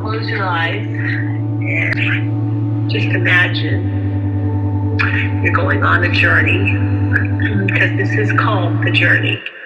close your eyes and just imagine you're going on a journey, because this is called the journey.